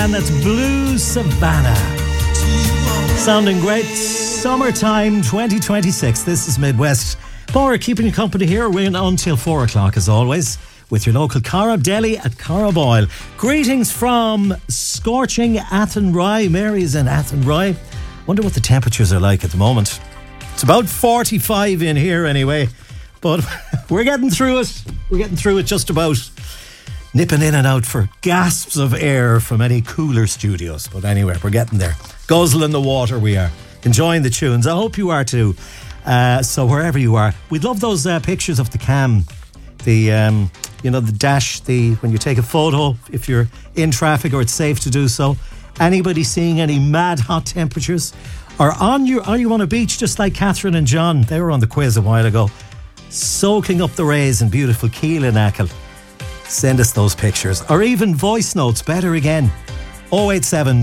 Duran, that's Blue Savannah. Sounding great. Summertime 2026. This is Midwest. Bora keeping you company here. We're in until 4 o'clock as always with your local Carab Deli at Carraboyle. Greetings from scorching Athenry. Mary's in Athenry. Wonder what the temperatures are like at the moment. It's about 45 in here anyway. But we're getting through it. We're getting through it just about. Nipping in and out for gasps of air from any cooler studios. But anyway, we're getting there. Guzzling the water we are. Enjoying the tunes. I hope you are too. So wherever you are, we'd love those pictures of the cam. The, the dash, when you take a photo, if you're in traffic or it's safe to do so. Anybody seeing any mad hot temperatures? Or are you on a beach just like Catherine and John? They were on the quiz a while ago. Soaking up the rays in beautiful Keelan-Achill. Send us those pictures. Or even voice notes, better again. 087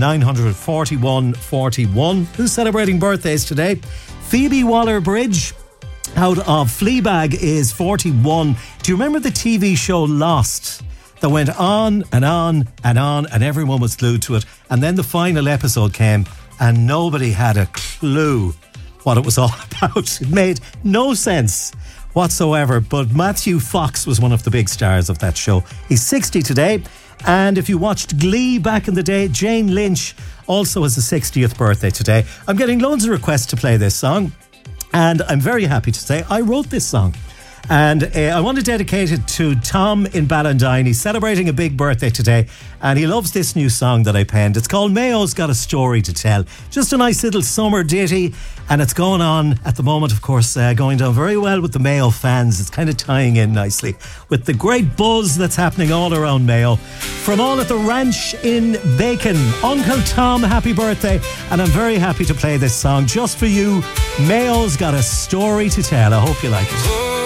941 41. Who's celebrating birthdays today? Phoebe Waller-Bridge out of Fleabag is 41. Do you remember the TV show Lost? That went on and on and on and everyone was glued to it. And then the final episode came and nobody had a clue what it was all about. It made no sense whatsoever, but Matthew Fox was one of the big stars of that show. He's 60 today, and if you watched Glee back in the day, Jane Lynch also has a 60th birthday today. I'm getting loads of requests to play this song, and I'm very happy to say I wrote this song. And I want to dedicate it to Tom in Ballandine. He's celebrating a big birthday today and he loves this new song that I penned. It's called Mayo's Got a Story to Tell. Just a nice little summer ditty, and it's going on at the moment, of course, going down very well with the Mayo fans. It's kind of tying in nicely with the great buzz that's happening all around Mayo. From all at the ranch in Bacon, Uncle Tom, happy birthday. And I'm very happy to play this song just for you. Mayo's Got a Story to Tell. I hope you like it.